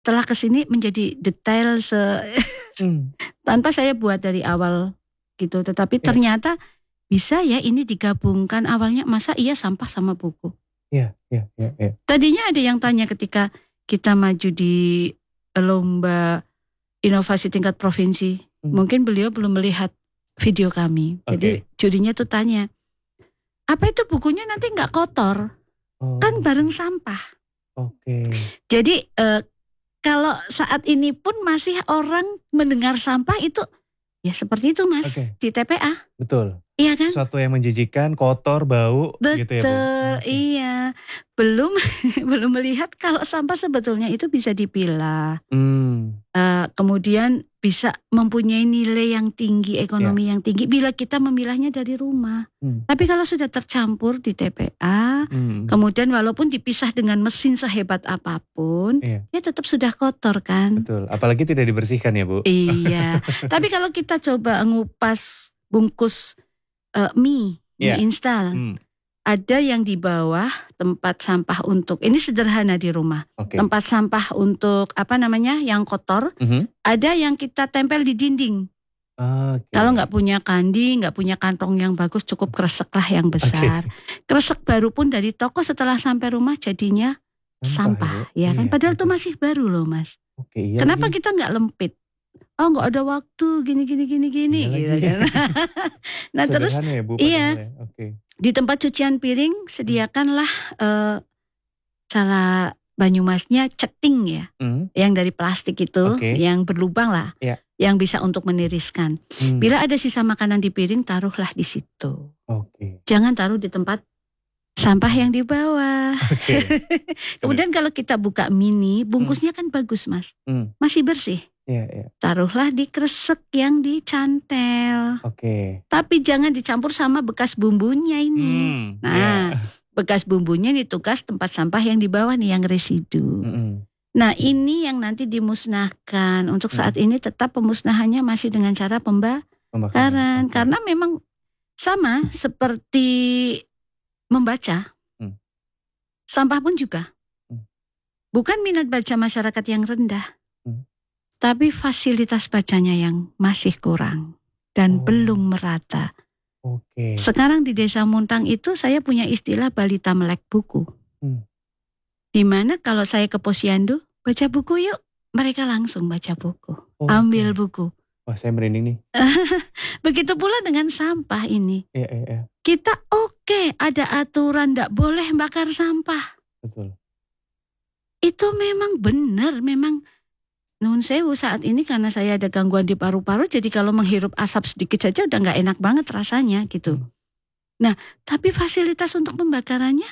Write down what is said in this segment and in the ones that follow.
setelah kesini menjadi detail tanpa saya buat dari awal gitu. Tetapi ternyata bisa ya ini digabungkan awalnya. Masa iya sampah sama buku? Iya. Tadinya ada yang tanya ketika kita maju di lomba inovasi tingkat provinsi. Mungkin beliau belum melihat video kami. Jadi jurinya tuh tanya, apa itu bukunya nanti nggak kotor? Kan bareng sampah. Jadi kalau saat ini pun masih orang mendengar sampah itu ya seperti itu Mas di TPA. Betul. Iya kan? Sesuatu yang menjijikan, kotor, bau. Betul, gitu ya Bu. Iya. Belum melihat kalau sampah sebetulnya itu bisa dipilah. Kemudian bisa mempunyai nilai yang tinggi, ekonomi yang tinggi bila kita memilahnya dari rumah. Tapi kalau sudah tercampur di TPA, kemudian walaupun dipisah dengan mesin sehebat apapun, ya tetap sudah kotor kan. Betul, apalagi tidak dibersihkan ya Bu. Iya, tapi kalau kita coba ngupas bungkus mie instan, ada yang di bawah tempat sampah untuk, ini sederhana di rumah, tempat sampah untuk yang kotor, ada yang kita tempel di dinding. Kalau nggak punya kandi, nggak punya kantong yang bagus, cukup kresek lah yang besar. Kresek baru pun dari toko setelah sampai rumah jadinya sampah, ya kan? Padahal itu masih baru loh Mas. Kenapa kita nggak lempit? Oh nggak ada waktu gini gitu kan. Nah terus ya, Bu, di tempat cucian piring sediakanlah salah Banyumasnya ceting ya, yang dari plastik itu, yang berlubang lah, yang bisa untuk meniriskan. Bila ada sisa makanan di piring, taruhlah di situ. Jangan taruh di tempat sampah yang di bawah. Kemudian kalau kita buka mini, bungkusnya kan bagus Mas, masih bersih. Taruhlah di kresek yang dicantel. Tapi jangan dicampur sama bekas bumbunya ini. Bekas bumbunya ini tugas tempat sampah yang di bawah nih yang residu. Nah ini yang nanti dimusnahkan. Untuk saat ini tetap pemusnahannya masih dengan cara pembakaran. Karena memang sama seperti membaca. Sampah pun juga. Bukan minat baca masyarakat yang rendah. Tapi fasilitas bacanya yang masih kurang. Dan belum merata. Sekarang di Desa Muntang itu saya punya istilah balita melek buku. Dimana kalau saya ke Posyandu, baca buku yuk. Mereka langsung baca buku. Ambil buku. Wah saya merinding nih. Begitu pula dengan sampah ini. Kita ada aturan gak boleh bakar sampah. Betul. Itu memang benar, memang Nun sewu saat ini karena saya ada gangguan di paru-paru, jadi kalau menghirup asap sedikit saja udah gak enak banget rasanya gitu. Nah, tapi fasilitas untuk pembakarannya?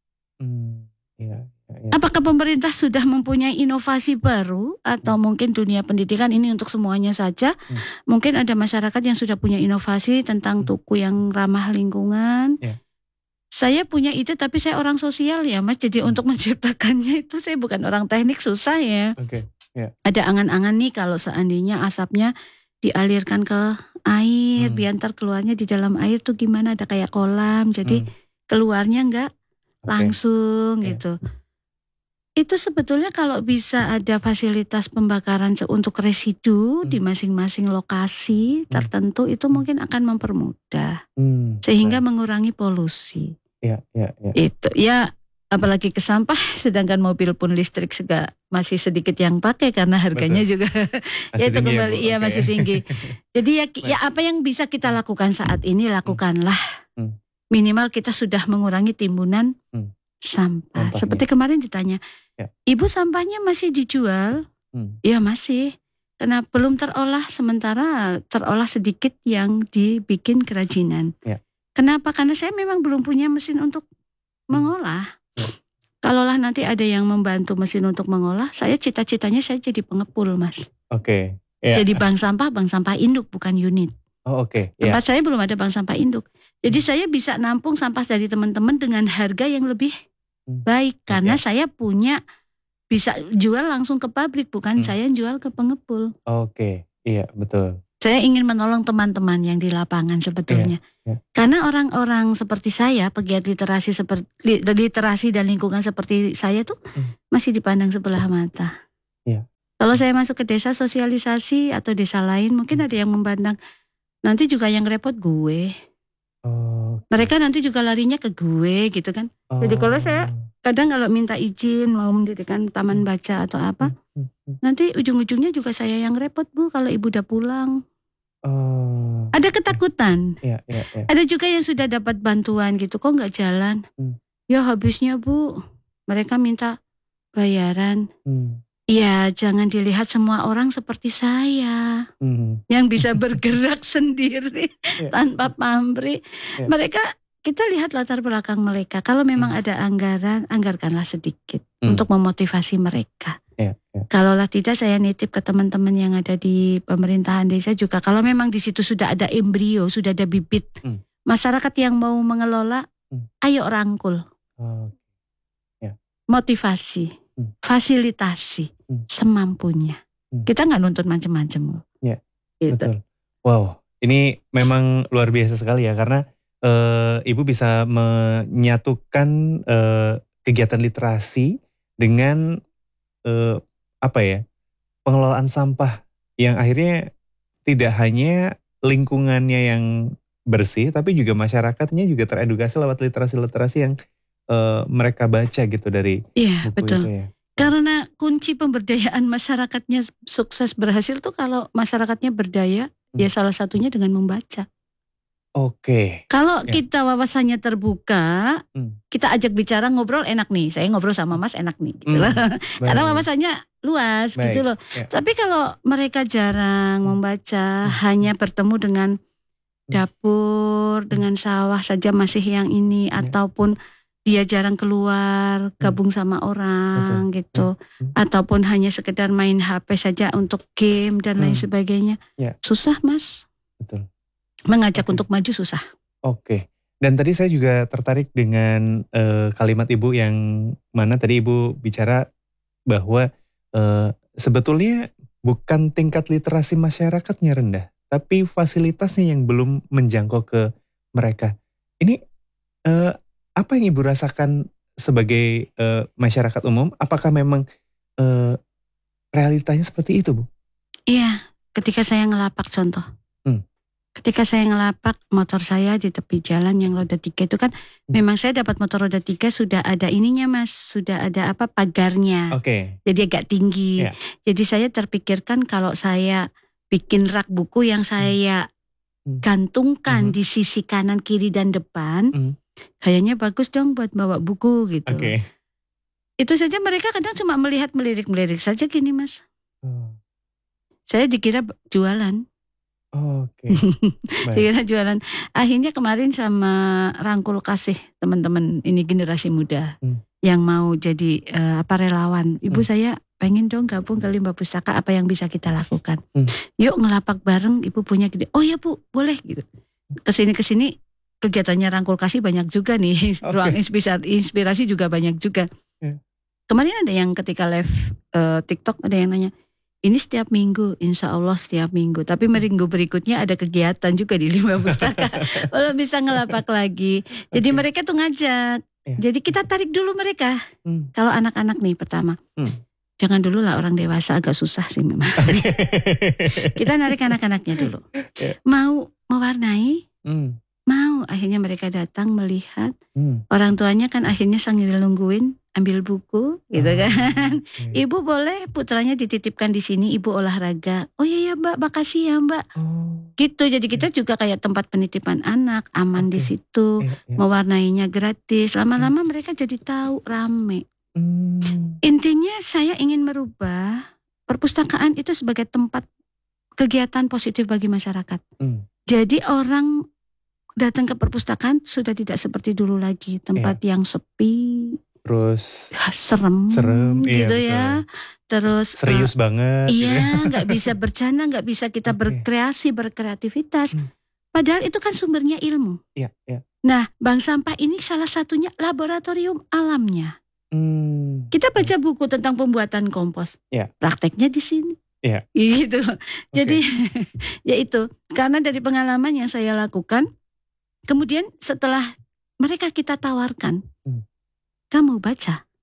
Apakah pemerintah sudah mempunyai inovasi baru? Atau mungkin dunia pendidikan ini untuk semuanya saja? Mungkin ada masyarakat yang sudah punya inovasi tentang tuku yang ramah lingkungan. Saya punya ide tapi saya orang sosial ya Mas, jadi untuk menciptakannya itu saya bukan orang teknik, susah ya. Ada angan-angan nih kalau seandainya asapnya dialirkan ke air, biar ntar keluarnya di dalam air tuh gimana, ada kayak kolam, jadi keluarnya enggak langsung gitu. Itu sebetulnya kalau bisa ada fasilitas pembakaran untuk residu di masing-masing lokasi tertentu, itu mungkin akan mempermudah sehingga mengurangi polusi. Itu ya. Apalagi ke sampah, sedangkan mobil pun listrik masih sedikit yang pakai karena harganya juga ya itu kembali masih tinggi. Jadi ya apa yang bisa kita lakukan saat ini lakukanlah. Minimal kita sudah mengurangi timbunan sampah. Seperti kemarin ditanya, Ibu sampahnya masih dijual? Ya masih. Karena belum terolah, sementara terolah sedikit yang dibikin kerajinan. Kenapa? Karena saya memang belum punya mesin untuk mengolah. Kalaulah nanti ada yang membantu mesin untuk mengolah, saya cita-citanya saya jadi pengepul Mas. Jadi bank sampah induk bukan unit. Tempat saya belum ada bank sampah induk. Jadi saya bisa nampung sampah dari teman-teman dengan harga yang lebih baik. Karena saya punya, bisa jual langsung ke pabrik, bukan saya jual ke pengepul. Iya betul. Saya ingin menolong teman-teman yang di lapangan sebetulnya. Karena orang-orang seperti saya, pegiat literasi dan lingkungan seperti saya tuh masih dipandang sebelah mata. Iya. Kalau saya masuk ke desa sosialisasi atau desa lain, mungkin ada yang memandang nanti juga yang repot gue. Mereka nanti juga larinya ke gue gitu kan. Jadi kalau saya kadang kalau minta izin mau mendirikan taman baca atau apa, nanti ujung-ujungnya juga saya yang repot Bu kalau ibu udah pulang. Ada ketakutan. Iya. Ada juga yang sudah dapat bantuan gitu, kok nggak jalan? Ya habisnya Bu, mereka minta bayaran. Ya jangan dilihat semua orang seperti saya yang bisa bergerak sendiri tanpa pamrih. Mereka, kita lihat latar belakang mereka. Kalau memang ada anggaran, anggarkanlah sedikit untuk memotivasi mereka. Kalaulah tidak, saya nitip ke teman-teman yang ada di pemerintahan desa juga. Kalau memang di situ sudah ada embrio, sudah ada bibit masyarakat yang mau mengelola, ayo rangkul, motivasi, fasilitasi semampunya. Kita nggak nuntut macam-macam. Ya, gitu. Betul. Wow, ini memang luar biasa sekali ya, karena Ibu bisa menyatukan kegiatan literasi dengan pengelolaan sampah yang akhirnya tidak hanya lingkungannya yang bersih, tapi juga masyarakatnya juga teredukasi lewat literasi-literasi yang mereka baca gitu dari buku betul. itu ya. Karena kunci pemberdayaan masyarakatnya sukses berhasil tuh kalau masyarakatnya berdaya, ya salah satunya dengan membaca. Oke. Kalau kita wawasannya terbuka, kita ajak bicara, ngobrol enak nih. Saya ngobrol sama Mas enak nih gitu loh. Karena wawasannya luas gitu loh. Tapi kalau mereka jarang membaca, hanya bertemu dengan dapur, dengan sawah saja masih yang ini, ataupun dia jarang keluar, gabung sama orang gitu. Ataupun hanya sekedar main HP saja untuk game dan lain sebagainya. Susah Mas. Betul. Mengajak untuk maju susah. Oke. Dan tadi saya juga tertarik dengan kalimat Ibu yang mana tadi Ibu bicara bahwa sebetulnya bukan tingkat literasi masyarakatnya rendah, tapi fasilitasnya yang belum menjangkau ke mereka. Ini apa yang Ibu rasakan sebagai masyarakat umum? Apakah memang realitanya seperti itu, Bu? Iya, ketika saya ngelapak contoh. Ketika saya ngelapak motor saya di tepi jalan yang roda 3 itu kan memang saya dapat motor roda 3 sudah ada ininya Mas, sudah ada pagarnya. Jadi agak tinggi. Jadi saya terpikirkan kalau saya bikin rak buku yang saya gantungkan di sisi kanan, kiri dan depan, kayaknya bagus dong buat bawa buku gitu. Itu saja mereka kadang cuma melirik-melirik saja gini Mas. Saya dikira jualan. Dikira jualan. Akhirnya kemarin sama rangkul kasih teman-teman ini generasi muda yang mau jadi relawan. Ibu saya pengen dong gabung ke Limbah Pustaka, apa yang bisa kita lakukan? Yuk ngelapak bareng, Ibu punya gede. Oh ya Bu, boleh gitu. Kesini kegiatannya rangkul kasih banyak juga nih. Ruang inspirasi juga banyak juga. Kemarin ada yang ketika live TikTok ada yang nanya, ini setiap minggu, insya Allah setiap minggu. Tapi minggu berikutnya ada kegiatan juga di Limbah Pustaka. Kalau bisa ngelapak lagi. Jadi mereka tuh ngajak. Jadi kita tarik dulu mereka. Kalau anak-anak nih pertama. Jangan dulu lah, orang dewasa agak susah sih memang. Kita narik anak-anaknya dulu. Mau mewarnai? Mau. Akhirnya mereka datang melihat. Orang tuanya kan akhirnya sambil nungguin. Ambil buku gitu kan. Ibu boleh putranya dititipkan di sini, Ibu olahraga. Oh iya ya Mbak, makasih ya Mbak. Gitu, jadi kita juga kayak tempat penitipan anak, aman di situ. Mewarnainya gratis. Lama-lama mereka jadi tahu, rame. Intinya saya ingin merubah perpustakaan itu sebagai tempat kegiatan positif bagi masyarakat. Jadi orang datang ke perpustakaan sudah tidak seperti dulu lagi. Tempat yang sepi. Terus serem gitu ya. Terus serius banget. Iya, nggak bisa bercanda, nggak bisa kita berkreativitas. Padahal itu kan sumbernya ilmu. Nah, bank sampah ini salah satunya laboratorium alamnya. Kita baca buku tentang pembuatan kompos. Prakteknya di sini. Gitu. Jadi ya itu, karena dari pengalaman yang saya lakukan, kemudian setelah mereka kita tawarkan, kamu baca?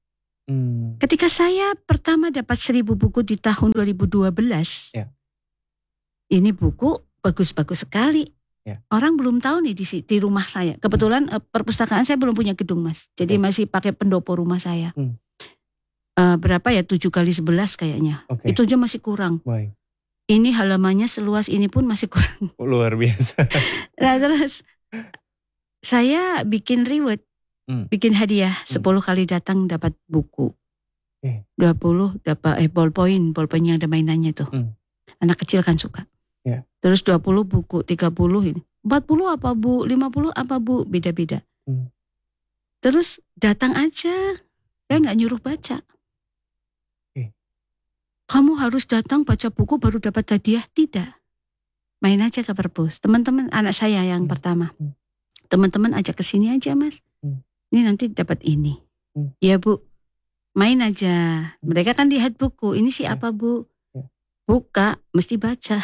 Ketika saya pertama dapat 1000 buku di tahun 2012, Ya. ini buku bagus-bagus sekali. Ya. Orang belum tahu nih di rumah saya. Kebetulan perpustakaan saya belum punya gedung, Mas. Jadi masih pakai pendopo rumah saya. Berapa ya, 7x11 kayaknya. Itu aja masih kurang. Baik. Ini halamannya seluas ini pun masih kurang. Luar biasa. Nah, terus saya bikin reward, bikin hadiah 10 kali datang dapat buku. 20 dapat ballpoint yang ada mainannya tuh. Anak kecil kan suka. Ya. Terus 20 buku, 30 ini. 40 apa Bu? 50 apa Bu? Beda-beda. Terus datang aja. Saya nggak nyuruh baca. Kamu harus datang baca buku baru dapat hadiah. Tidak. Main aja ke perpus. Teman-teman, anak saya yang pertama. Teman-teman ajak ke sini aja, Mas. Ini nanti dapat ini. Ya Bu. Main aja. Mereka kan lihat buku. Ini siapa Bu? Buka, mesti baca.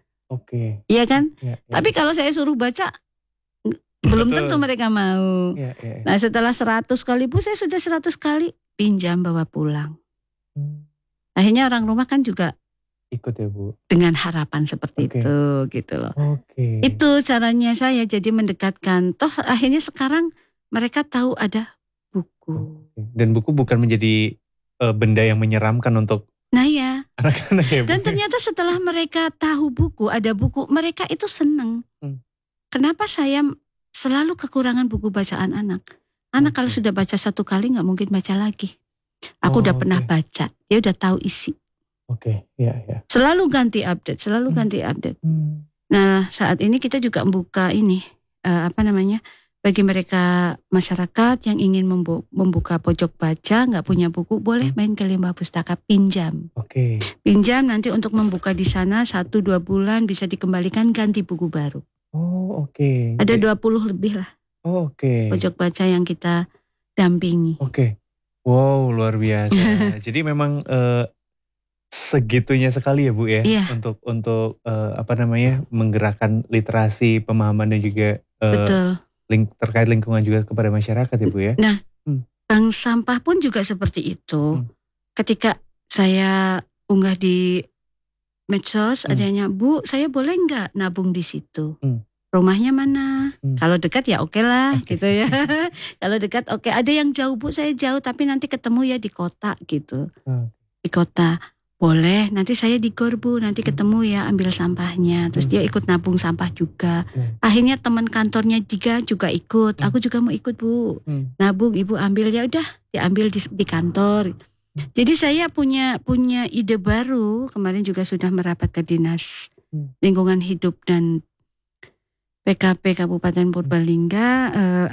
Iya kan? Tapi kalau saya suruh baca, belum tentu mereka mau. Nah, setelah 100 kali Bu, saya sudah 100 kali pinjam bawa pulang. Akhirnya orang rumah kan juga ikut ya Bu. Dengan harapan seperti itu gitu loh. Itu caranya saya jadi mendekatkan. Toh akhirnya sekarang mereka tahu ada buku. Dan buku bukan menjadi benda yang menyeramkan untuk nah ya. Anak-anak ya. Dan ternyata setelah mereka tahu buku, ada buku, mereka itu senang. Kenapa saya selalu kekurangan buku bacaan anak? Anak kalau sudah baca 1 kali nggak mungkin baca lagi. Aku udah pernah baca, dia udah tahu isi. Ya. Selalu ganti update. Nah, saat ini kita juga membuka ini, bagi mereka masyarakat yang ingin membuka pojok baca, nggak punya buku, boleh main ke Limbah Pustaka, pinjam. Pinjam nanti untuk membuka di sana 1-2 bulan bisa dikembalikan ganti buku baru. Ada 20 lebih lah. Pojok baca yang kita dampingi. Wow, luar biasa. Jadi memang segitunya sekali ya Bu ya, untuk menggerakkan literasi, pemahaman dan juga terkait lingkungan juga kepada masyarakat ya Bu ya. Nah, bank sampah pun juga seperti itu. Ketika saya unggah di medsos, adanya Bu, saya boleh nggak nabung di situ? Rumahnya mana? Kalau dekat ya oke lah gitu ya. Kalau dekat oke. Ada yang jauh Bu, saya jauh tapi nanti ketemu ya di kota gitu. Di kota. Boleh, nanti saya di Gor Bu, nanti ketemu ya ambil sampahnya. Terus dia ikut nabung sampah juga. Akhirnya teman kantornya juga ikut. Aku juga mau ikut Bu. Nabung Ibu ambil, ya udah diambil di kantor. Jadi saya punya ide baru. Kemarin juga sudah merapat ke Dinas Lingkungan Hidup dan PKP Kabupaten Purbalingga.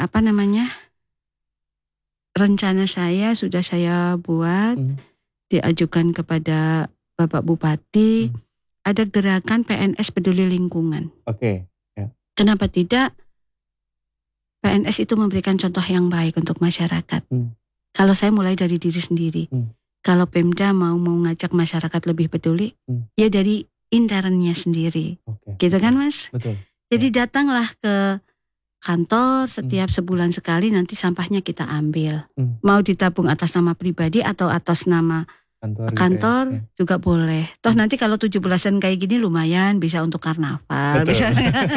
Rencana saya sudah saya buat. Diajukan kepada Bapak Bupati, ada gerakan PNS peduli lingkungan. Kenapa tidak? PNS itu memberikan contoh yang baik untuk masyarakat. Kalau saya mulai dari diri sendiri. Kalau Pemda mau ngajak masyarakat lebih peduli, ya dari internnya sendiri. Gitu kan Mas? Betul. Jadi datanglah ke kantor setiap sebulan sekali, nanti sampahnya kita ambil. Mau ditabung atas nama pribadi atau atas nama kantor juga boleh. Toh nanti kalau 17-an kayak gini lumayan bisa untuk karnaval. Bisa.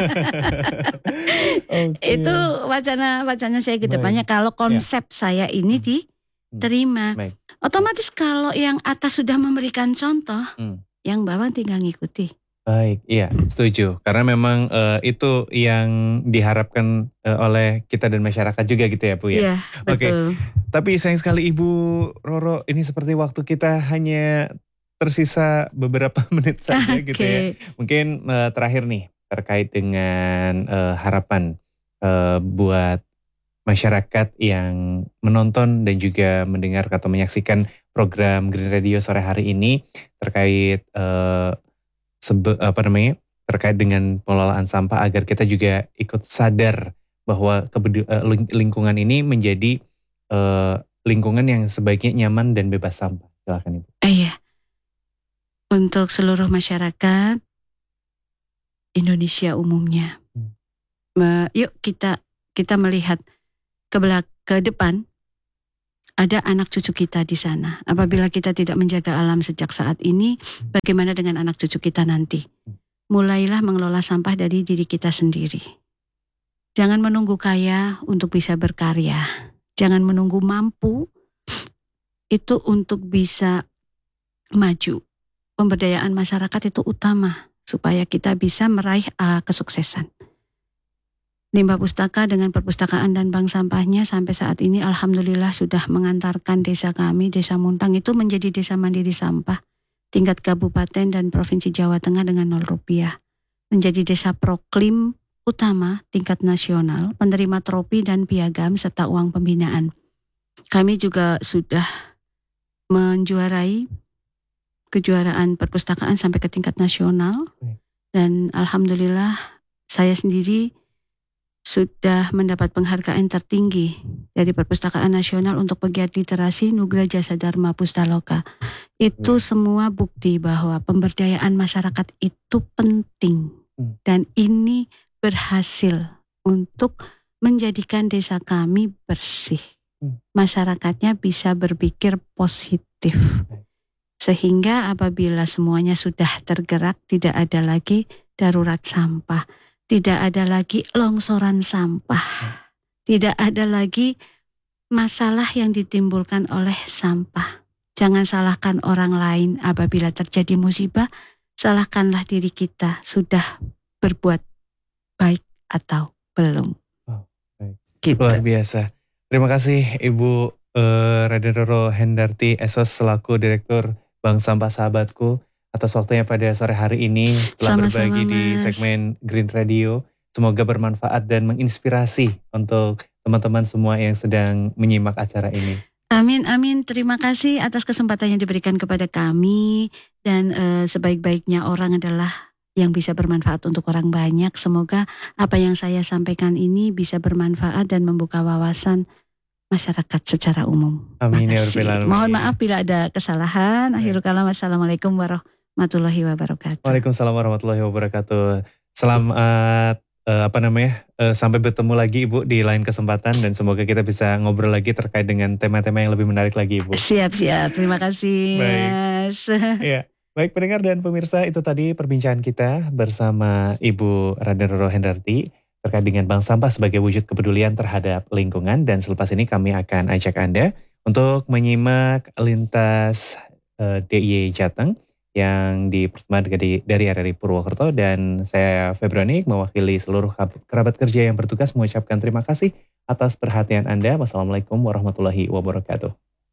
Itu wacana saya ke depannya. Kalau konsep saya ini diterima. Otomatis kalau yang atas sudah memberikan contoh, yang bawah tinggal ngikuti. Baik, iya setuju. Karena memang itu yang diharapkan oleh kita dan masyarakat juga gitu ya Bu ya. Iya, betul. Tapi sayang sekali Ibu Roro, ini seperti waktu kita hanya tersisa beberapa menit saja gitu ya. Mungkin terakhir nih terkait dengan harapan buat masyarakat yang menonton dan juga mendengar atau menyaksikan program Green Radio sore hari ini terkait terkait dengan pengelolaan sampah, agar kita juga ikut sadar bahwa lingkungan ini menjadi lingkungan yang sebaiknya nyaman dan bebas sampah. Silakan Ibu. Iya. Untuk seluruh masyarakat Indonesia umumnya, yuk kita melihat ke depan. ada anak cucu kita di sana. Apabila kita tidak menjaga alam sejak saat ini, bagaimana dengan anak cucu kita nanti? Mulailah mengelola sampah dari diri kita sendiri. Jangan menunggu kaya untuk bisa berkarya. Jangan menunggu mampu itu untuk bisa maju. Pemberdayaan masyarakat itu utama supaya kita bisa meraih kesuksesan. Limbah Pustaka dengan perpustakaan dan bank sampahnya sampai saat ini alhamdulillah sudah mengantarkan desa kami, Desa Muntang itu menjadi desa mandiri sampah tingkat kabupaten dan provinsi Jawa Tengah dengan 0 rupiah. Menjadi desa proklim utama tingkat nasional, penerima tropi dan piagam serta uang pembinaan. Kami juga sudah menjuarai kejuaraan perpustakaan sampai ke tingkat nasional dan alhamdulillah saya sendiri sudah mendapat penghargaan tertinggi dari Perpustakaan Nasional untuk pegiat literasi Nugra Jasa Dharma Pustaloka. Itu semua bukti bahwa pemberdayaan masyarakat itu penting dan ini berhasil untuk menjadikan desa kami bersih. Masyarakatnya bisa berpikir positif. Sehingga apabila semuanya sudah tergerak, tidak ada lagi darurat sampah. Tidak ada lagi longsoran sampah. Tidak ada lagi masalah yang ditimbulkan oleh sampah. Jangan salahkan orang lain apabila terjadi musibah. Salahkanlah diri kita sudah berbuat baik atau belum. Oh, baik. Gitu. Luar biasa. Terima kasih Ibu Raden Roro Hendarti Esos selaku Direktur Bank Sampah Sahabatku atas waktunya pada sore hari ini telah Sama-sama, berbagi di Mas. segmen Green Radio. Semoga bermanfaat dan menginspirasi untuk teman-teman semua yang sedang menyimak acara ini. Amin, amin. Terima kasih atas kesempatan yang diberikan kepada kami. Dan sebaik-baiknya orang adalah yang bisa bermanfaat untuk orang banyak. Semoga apa yang saya sampaikan ini bisa bermanfaat dan membuka wawasan masyarakat secara umum. Amin ya Makasih. Rabbal Alamin. Mohon maaf bila ada kesalahan. Akhirul kalam. Wassalamualaikum warahmatullahi wabarakatuh. Waalaikumsalam warahmatullahi wabarakatuh. Selamat sampai bertemu lagi Ibu di lain kesempatan dan semoga kita bisa ngobrol lagi terkait dengan tema-tema yang lebih menarik lagi Ibu. Siap. Terima kasih, Baik. Mas. Ya, baik pendengar dan pemirsa, itu tadi perbincangan kita bersama Ibu Raden Roro Hendarti terkait dengan bank sampah sebagai wujud kepedulian terhadap lingkungan. Dan selepas ini kami akan ajak Anda untuk menyimak lintas DIY Jateng yang dipersembahkan dari RRI Purwokerto. Dan saya Febroni mewakili seluruh kerabat kerja yang bertugas mengucapkan terima kasih atas perhatian Anda. Wassalamualaikum warahmatullahi wabarakatuh.